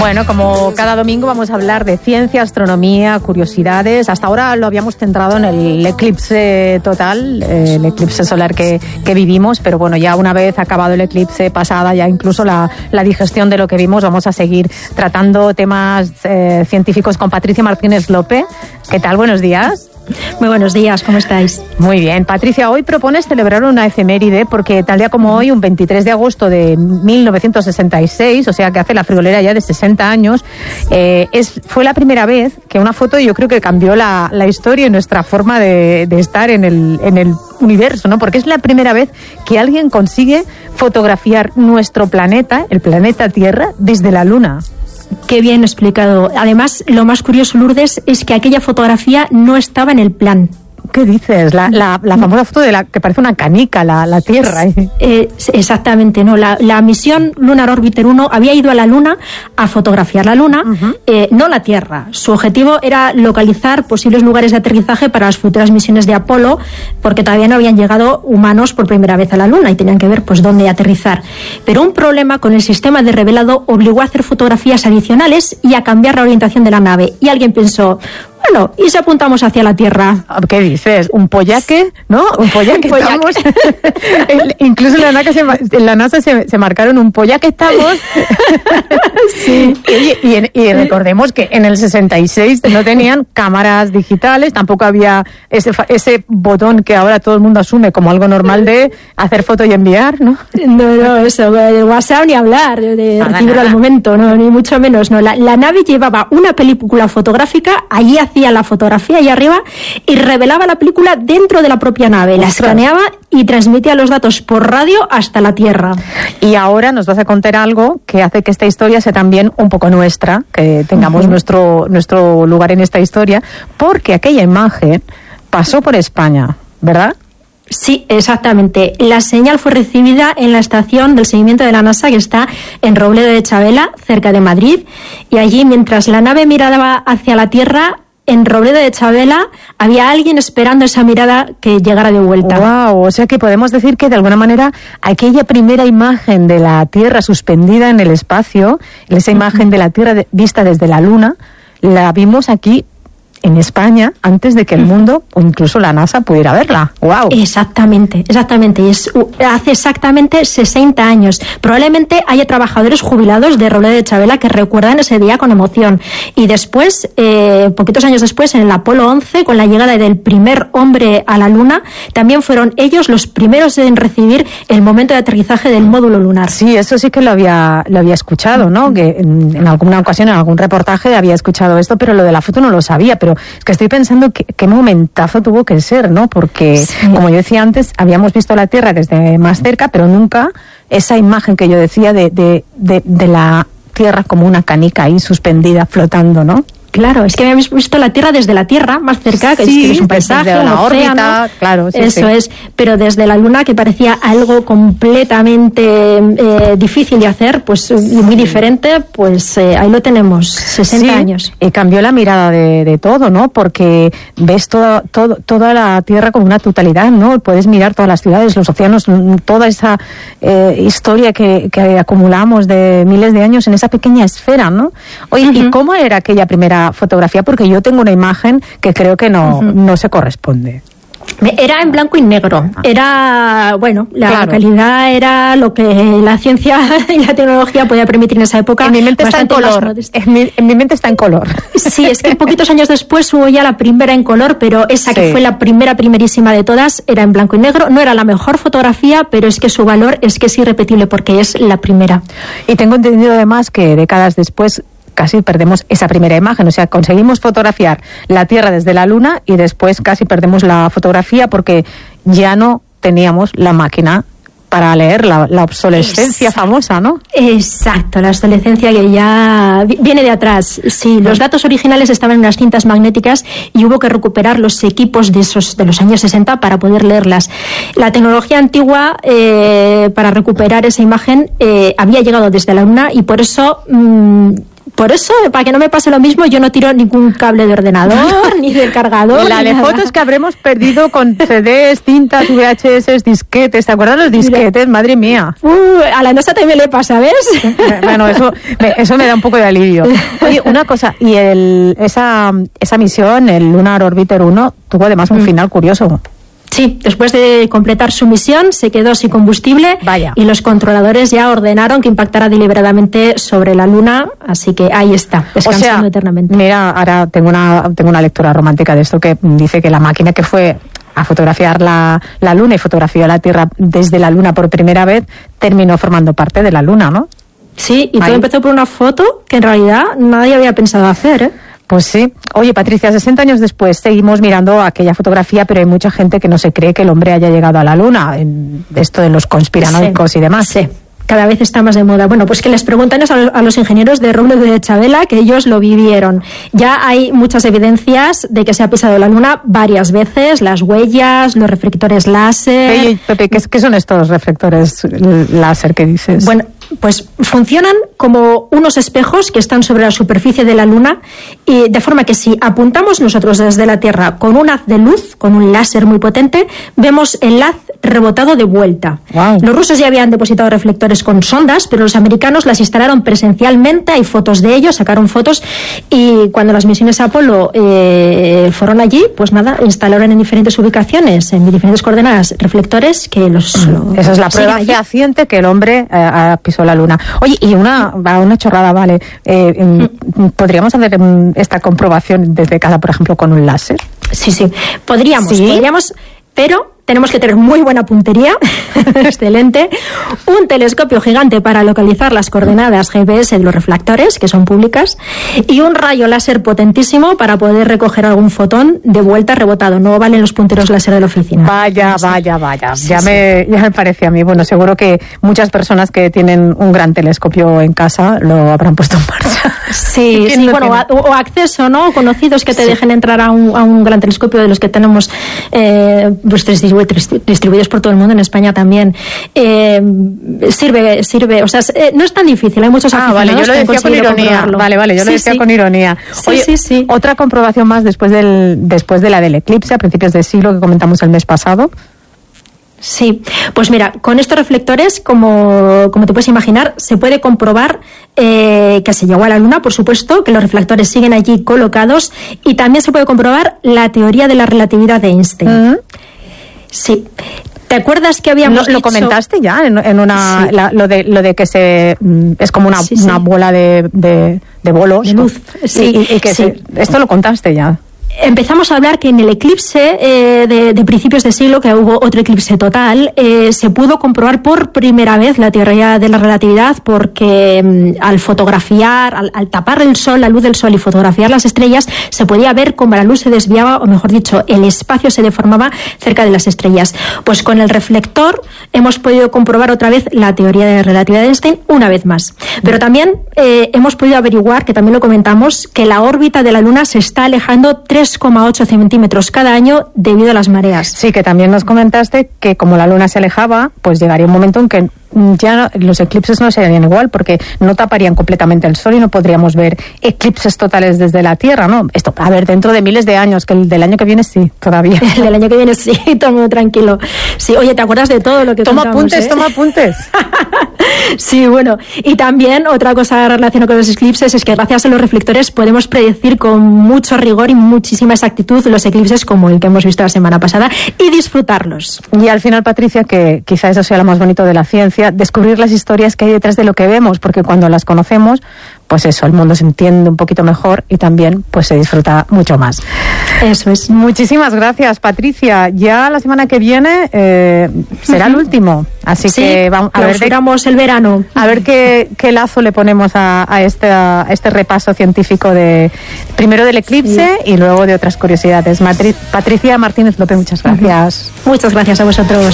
Bueno, como cada domingo vamos a hablar de ciencia, astronomía, curiosidades. Hasta ahora lo habíamos centrado en el eclipse total, el eclipse solar que vivimos, pero bueno, ya una vez acabado el eclipse, pasada ya incluso la digestión de lo que vimos, vamos a seguir tratando temas científicos con Patricia Martínez López. ¿Qué tal? Buenos días. Muy buenos días, ¿cómo estáis? Muy bien. Patricia, hoy propones celebrar una efeméride porque tal día como hoy, un 23 de agosto de 1966, o sea que hace la friolera ya de 60 años, fue la primera vez que una foto, yo creo que cambió la historia y nuestra forma de estar en el universo, ¿no? Porque es la primera vez que alguien consigue fotografiar nuestro planeta, el planeta Tierra, desde la Luna. Qué bien explicado. Además, lo más curioso, Lourdes, es que aquella fotografía no estaba en el plan. ¿Qué dices? La famosa foto de la que parece una canica, la Tierra. Exactamente, no. La misión Lunar Orbiter 1 había ido a la Luna a fotografiar la Luna, no la Tierra. Su objetivo era localizar posibles lugares de aterrizaje para las futuras misiones de Apolo, porque todavía no habían llegado humanos por primera vez a la Luna y tenían que ver pues dónde aterrizar. Pero un problema con el sistema de revelado obligó a hacer fotografías adicionales y a cambiar la orientación de la nave. Y alguien pensó, bueno, ¿y si apuntamos hacia la Tierra? ¿Qué dices? ¿Un pollaque? ¿No? Un pollaque estamos. Incluso en la NASA se marcaron un pollaque estamos. Sí. Y recordemos que en el 66 no tenían cámaras digitales, tampoco había ese botón que ahora todo el mundo asume como algo normal de hacer foto y enviar, ¿no? No, eso, de WhatsApp ni hablar, de recibirlo al momento, no, ni mucho menos, no. La nave llevaba una película fotográfica, allí hacía la fotografía allá arriba y revelaba la película dentro de la propia nave, la escaneaba y transmitía los datos por radio hasta la Tierra. Y ahora nos vas a contar algo que hace que esta historia sea también un poco nuestra, que tengamos nuestro lugar en esta historia, porque aquella imagen pasó por España, ¿verdad? Sí, exactamente. La señal fue recibida en la estación del seguimiento de la NASA que está en Robledo de Chabela, cerca de Madrid, y allí mientras la nave miraba hacia la Tierra, en Robledo de Chabela había alguien esperando esa mirada que llegara de vuelta. Wow, o sea que podemos decir que de alguna manera aquella primera imagen de la Tierra suspendida en el espacio, esa imagen de la Tierra vista desde la Luna, la vimos aquí en España antes de que el mundo o incluso la NASA pudiera verla. ¡Wow! Exactamente. Y hace exactamente 60 años. Probablemente haya trabajadores jubilados de Robledo de Chabela que recuerdan ese día con emoción. Y después, poquitos años después, en el Apolo 11, con la llegada del primer hombre a la Luna, también fueron ellos los primeros en recibir el momento de aterrizaje del módulo lunar. Sí, eso sí que lo había escuchado, ¿no? Que en alguna ocasión, en algún reportaje había escuchado esto, pero lo de la foto no lo sabía, pero es que estoy pensando qué momentazo tuvo que ser, ¿no? Porque, sí, como yo decía antes, habíamos visto la Tierra desde más cerca, pero nunca esa imagen que yo decía de la Tierra como una canica ahí suspendida, flotando, ¿no? Claro, es que habíamos visto la Tierra desde la Tierra, más cerca, que es un paisaje, desde la océano, órbita, claro, sí, eso es, pero desde la Luna, que parecía algo completamente difícil de hacer, pues muy diferente, pues ahí lo tenemos, 60 años. Y cambió la mirada de todo, ¿no? Porque ves toda la Tierra como una totalidad, ¿no? Puedes mirar todas las ciudades, los océanos, toda esa historia que acumulamos de miles de años en esa pequeña esfera, ¿no? Oye, ¿y cómo era aquella primera fotografía? Porque yo tengo una imagen que creo que no se corresponde. Era en blanco y negro. Era, bueno, la calidad era lo que la ciencia y la tecnología podía permitir en esa época. En mi mente está en color. En mi mente está en color. Sí, es que poquitos años después hubo ya la primera en color, pero esa que fue la primerísima de todas era en blanco y negro. No era la mejor fotografía, pero es que su valor es que es irrepetible porque es la primera. Y tengo entendido además que décadas después casi perdemos esa primera imagen, o sea, conseguimos fotografiar la Tierra desde la Luna y después casi perdemos la fotografía porque ya no teníamos la máquina para leer la obsolescencia famosa, ¿no? Exacto, la obsolescencia que ya viene de atrás. Sí, los datos originales estaban en unas cintas magnéticas y hubo que recuperar los equipos de los años 60 para poder leerlas. La tecnología antigua para recuperar esa imagen había llegado desde la Luna y por eso Por eso, para que no me pase lo mismo, yo no tiro ningún cable de ordenador, ni del cargador. La de fotos que habremos perdido con CDs, cintas, VHS, disquetes. ¿Te acuerdas los disquetes? Madre mía. A la NASA también le pasa, ¿ves? Bueno, eso me da un poco de alivio. Oye, una cosa, y esa misión, el Lunar Orbiter 1, tuvo además un final curioso. Sí, después de completar su misión se quedó sin combustible. Vaya. Y los controladores ya ordenaron que impactara deliberadamente sobre la Luna, así que ahí está, descansando eternamente. Mira, ahora tengo una lectura romántica de esto que dice que la máquina que fue a fotografiar la Luna y fotografió la Tierra desde la Luna por primera vez terminó formando parte de la Luna, ¿no? Sí, y todo empezó por una foto que en realidad nadie había pensado hacer, ¿eh? Pues sí. Oye, Patricia, 60 años después seguimos mirando aquella fotografía, pero hay mucha gente que no se cree que el hombre haya llegado a la Luna, en esto de los conspiranoicos y demás. Sí. Cada vez está más de moda. Bueno, pues que les preguntan a los ingenieros de Robledo de Chabela, que ellos lo vivieron. Ya hay muchas evidencias de que se ha pisado la Luna varias veces, las huellas, los reflectores láser. Oye, Pepe, ¿qué son estos reflectores láser que dices? Bueno, pues funcionan como unos espejos que están sobre la superficie de la Luna, y de forma que si apuntamos nosotros desde la Tierra con un haz de luz, con un láser muy potente, vemos el haz rebotado de vuelta. Wow. Los rusos ya habían depositado reflectores con sondas, pero los americanos las instalaron presencialmente, hay fotos de ellos, sacaron fotos, y cuando las misiones Apolo fueron allí, pues nada, instalaron en diferentes ubicaciones, en diferentes coordenadas, reflectores que esa es la prueba fehaciente que el hombre pisó la Luna. Oye, y una chorrada, vale. ¿Podríamos hacer esta comprobación desde casa, por ejemplo, con un láser? Sí, podríamos, pero tenemos que tener muy buena puntería, excelente, un telescopio gigante para localizar las coordenadas GPS de los reflectores, que son públicas, y un rayo láser potentísimo para poder recoger algún fotón de vuelta rebotado. No valen los punteros láser de la oficina. Vaya. Sí, ya me parece a mí. Bueno, seguro que muchas personas que tienen un gran telescopio en casa lo habrán puesto en marcha. Sí, bueno, o acceso, ¿no? Conocidos que te dejen entrar a un gran telescopio de los que tenemos distribuidos por todo el mundo, en España también. Sirve, o sea, no es tan difícil, hay muchos aficionados. Vale, yo lo decía con ironía. Vale, yo lo decía con ironía. Oye, sí. Otra comprobación más después de la del eclipse a principios del siglo que comentamos el mes pasado. Sí, pues mira, con estos reflectores, como te puedes imaginar, se puede comprobar que se llegó a la Luna, por supuesto, que los reflectores siguen allí colocados, y también se puede comprobar la teoría de la relatividad de Einstein. Sí. ¿Te acuerdas que habíamos lo comentaste ya en una lo de que es como una bola de bolos, de luz? Sí. Y que esto lo contaste ya. Empezamos a hablar que en el eclipse de principios de siglo, que hubo otro eclipse total, se pudo comprobar por primera vez la teoría de la relatividad, porque al fotografiar, al tapar el sol, la luz del sol, y fotografiar las estrellas, se podía ver cómo la luz se desviaba, o mejor dicho, el espacio se deformaba cerca de las estrellas. Pues con el reflector hemos podido comprobar otra vez la teoría de la relatividad de Einstein una vez más. Pero también hemos podido averiguar, que también lo comentamos, que la órbita de la Luna se está alejando 3,8 centímetros cada año debido a las mareas. Sí, que también nos comentaste que como la Luna se alejaba, pues llegaría un momento en que ya los eclipses no serían igual, porque no taparían completamente el sol y no podríamos ver eclipses totales desde la Tierra, ¿no? Esto, a ver, dentro de miles de años, que el del año que viene sí, todavía. El del año que viene sí, todo el mundo tranquilo. Sí, oye, ¿te acuerdas de todo lo que Toma contamos, apuntes, toma apuntes. Sí, bueno, y también otra cosa relacionada con los eclipses es que gracias a los reflectores podemos predecir con mucho rigor y muchísima exactitud los eclipses como el que hemos visto la semana pasada, y disfrutarlos. Y al final, Patricia, que quizá eso sea lo más bonito de la ciencia, descubrir las historias que hay detrás de lo que vemos, porque cuando las conocemos, pues eso, el mundo se entiende un poquito mejor y también pues se disfruta mucho más. Eso es. Muchísimas gracias, Patricia. Ya la semana que viene será el último, así que vamos a ver, el verano. A ver qué lazo le ponemos a este repaso científico primero del eclipse y luego de otras curiosidades. Patricia Martínez López, muchas gracias. Muchas gracias a vosotros.